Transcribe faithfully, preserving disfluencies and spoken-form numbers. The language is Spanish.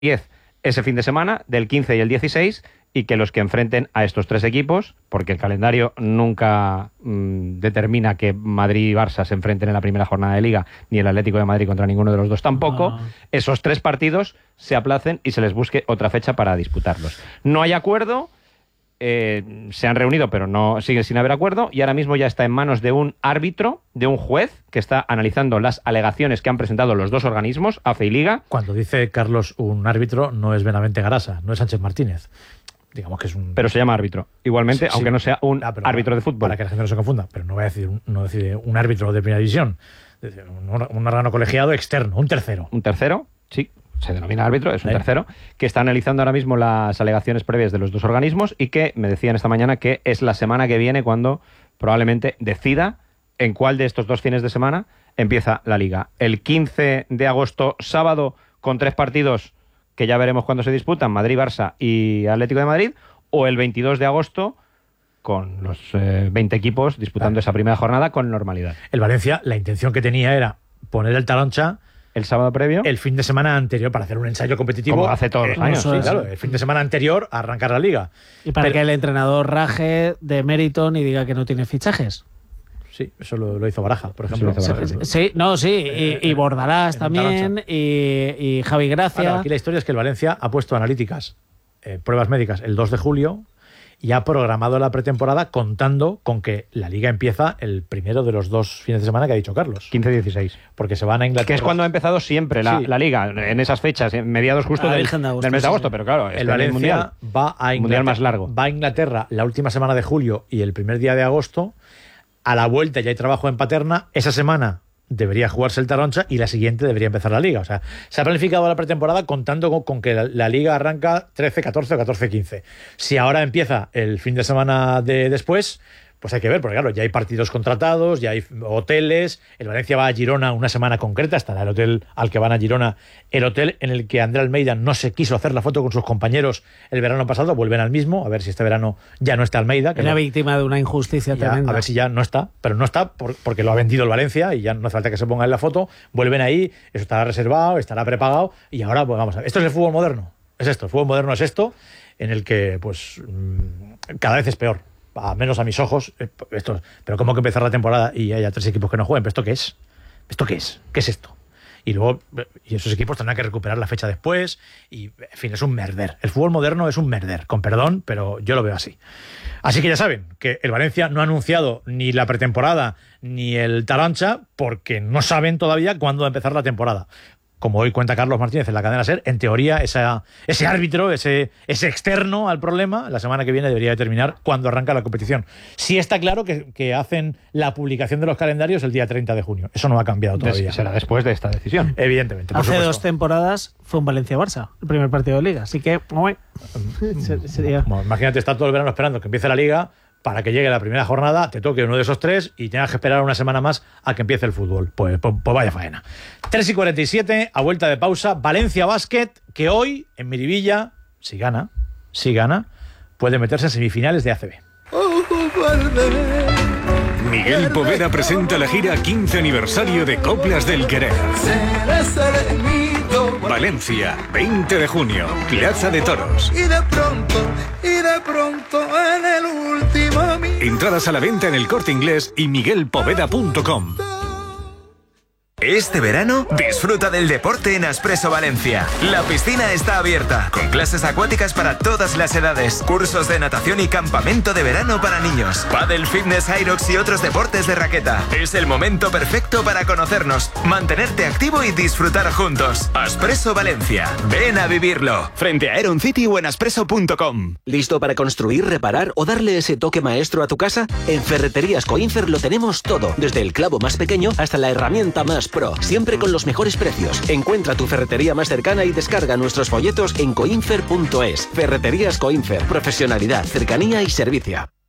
diez ese fin de semana, del quince y el dieciséis, y que los que enfrenten a estos tres equipos, porque el calendario nunca mmm, determina que Madrid y Barça se enfrenten en la primera jornada de Liga, ni el Atlético de Madrid contra ninguno de los dos tampoco, ah. esos tres partidos se aplacen y se les busque otra fecha para disputarlos. No hay acuerdo, eh, se han reunido pero no sigue sin haber acuerdo, y ahora mismo ya está en manos de un árbitro, de un juez, que está analizando las alegaciones que han presentado los dos organismos, A F E y Liga. Cuando dice Carlos un árbitro, no es Benavente Garasa, no es Sánchez Martínez. Digamos que es un... Pero se llama árbitro, igualmente, sí, aunque sí. no sea un ah, árbitro de fútbol. Para que la gente no se confunda, pero no voy a decir un, no decide un árbitro de primera división, un, un órgano colegiado externo, un tercero. Un tercero, sí, se denomina árbitro, es un ¿Eh? tercero, que está analizando ahora mismo las alegaciones previas de los dos organismos y que me decían esta mañana que es la semana que viene cuando probablemente decida en cuál de estos dos fines de semana empieza la Liga. El quince de agosto, sábado, con tres partidos que ya veremos cuándo se disputan, Madrid, Barça y Atlético de Madrid, o el veintidós de agosto con los eh, veinte equipos disputando claro. esa primera jornada con normalidad. El Valencia, la intención que tenía era poner el Taroncha el sábado previo, el fin de semana anterior, para hacer un ensayo competitivo. Como hace todos los eh, años. Sí, claro, el fin de semana anterior a arrancar la Liga. Y para Pero, que el entrenador raje de Meriton y diga que no tiene fichajes. Sí, eso lo, lo hizo Baraja, por ejemplo. Sí, Baraja. sí no, sí, y, y Bordalás también, y, y Javi Gracia. Bueno, aquí la historia es que el Valencia ha puesto analíticas, eh, pruebas médicas, el dos de julio, y ha programado la pretemporada contando con que la Liga empieza el primero de los dos fines de semana que ha dicho Carlos. quince dieciséis. Porque se van a Inglaterra. Que es cuando ha empezado siempre la, sí. la Liga, en esas fechas, en mediados justo del, de agosto, del mes de agosto, sí. pero claro, el Valencia mundial, va a Inglaterra, mundial más largo. Va a Inglaterra la última semana de julio y el primer día de agosto. A la vuelta ya hay trabajo en Paterna. Esa semana debería jugarse el Taroncha y la siguiente debería empezar la Liga. O sea, se ha planificado la pretemporada contando con, con que la, la Liga arranca trece catorce o catorce quince. Si ahora empieza el fin de semana de después, pues hay que ver, porque claro, ya hay partidos contratados, ya hay hoteles. El Valencia va a Girona una semana concreta, estará el hotel al que van a Girona, el hotel en el que André Almeida no se quiso hacer la foto con sus compañeros el verano pasado, vuelven al mismo, a ver si este verano ya no está Almeida. Que Era no, víctima de una injusticia ya, tremenda. A ver si ya no está, pero no está por, porque lo ha vendido el Valencia y ya no hace falta que se ponga en la foto, vuelven ahí, eso estará reservado, estará prepagado y ahora, pues vamos a ver, esto es el fútbol moderno, es esto, el fútbol moderno es esto, en el que pues cada vez es peor. A menos a mis ojos, esto, pero ¿cómo que empezar la temporada y haya tres equipos que no jueguen? ¿Pero esto qué es? ¿Esto qué es? ¿Qué es esto? Y luego, y esos equipos tendrán que recuperar la fecha después, y en fin, es un merder. El fútbol moderno es un merder, con perdón, pero yo lo veo así. Así que ya saben que el Valencia no ha anunciado ni la pretemporada ni el Taroncha porque no saben todavía cuándo va a empezar la temporada. Como hoy cuenta Carlos Martínez en la cadena SER, en teoría esa, ese árbitro, ese, ese externo al problema, la semana que viene debería determinar cuándo arranca la competición. Sí está claro que, que hacen la publicación de los calendarios el día treinta de junio. Eso no ha cambiado todavía. Des, será después de esta decisión. Evidentemente. Por Hace supuesto. dos temporadas fue un Valencia-Barça, el primer partido de Liga. Así que, bueno, sería... bueno, imagínate estar todo el verano esperando que empiece la Liga para que llegue la primera jornada, te toque uno de esos tres y tengas que esperar una semana más a que empiece el fútbol. Pues, pues, pues vaya faena. tres y cuarenta y siete, a vuelta de pausa, Valencia Basket, que hoy en Miribilla, si gana, si gana, puede meterse en semifinales de A C B. Miguel Poveda presenta la gira quince aniversario de Coplas del Querer. Valencia, veinte de junio, Plaza de Toros. Y de pronto, y de pronto en el último... Entradas a la venta en El Corte Inglés y miguel poveda punto com. Este verano, disfruta del deporte en Aspresso Valencia. La piscina está abierta, con clases acuáticas para todas las edades, cursos de natación y campamento de verano para niños, pádel, fitness, Aerox y otros deportes de raqueta. Es el momento perfecto para conocernos, mantenerte activo y disfrutar juntos. Aspresso Valencia. Ven a vivirlo. Frente a Aeron City o en aspresso punto com. ¿Listo para construir, reparar o darle ese toque maestro a tu casa? En Ferreterías Coinfer lo tenemos todo, desde el clavo más pequeño hasta la herramienta más pro, siempre con los mejores precios. Encuentra tu ferretería más cercana y descarga nuestros folletos en coinfer punto es. Ferreterías Coinfer, profesionalidad, cercanía y servicio.